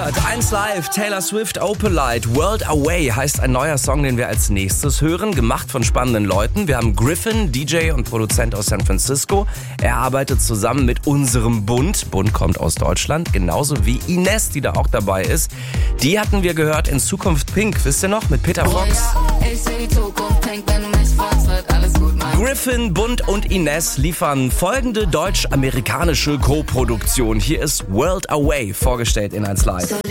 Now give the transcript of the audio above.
gehört. 1 Live, Taylor Swift, Opalite, World Away heißt ein neuer Song, den wir als nächstes hören. Gemacht von spannenden Leuten. Wir haben Griffin, DJ und Produzent aus San Francisco. Er arbeitet zusammen mit unserem Bund. Bund kommt aus Deutschland. Genauso wie Ines, die da auch dabei ist. Die hatten wir gehört in Zukunft Pink. Wisst ihr noch? Mit Peter Fox. Ich seh die Zukunft pink, wenn du mich fragst, wird alles gut, Mann. Griffin, Bund und Ines liefern folgende deutsch-amerikanische Co-Produktion. Hier ist World Away, vorgestellt in 1 Live.